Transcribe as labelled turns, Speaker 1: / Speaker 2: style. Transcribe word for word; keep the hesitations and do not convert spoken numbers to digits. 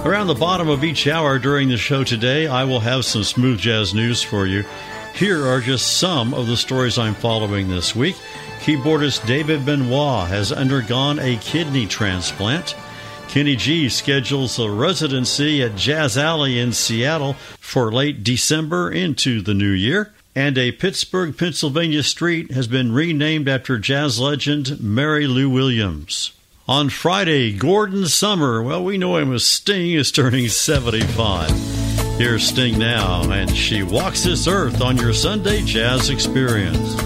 Speaker 1: Around the bottom of each hour during the show today, I will have some smooth jazz news for you. Here are just some of the stories I'm following this week. Keyboardist David Benoit has undergone a kidney transplant. Kenny G schedules a residency at Jazz Alley in Seattle for late December into the new year. And a Pittsburgh, Pennsylvania street has been renamed after jazz legend Mary Lou Williams. On Friday, Gordon Summer, well, we know him as Sting, is turning seventy-five. Here's Sting now, and She Walks This Earth on your Sunday Jazz Experience.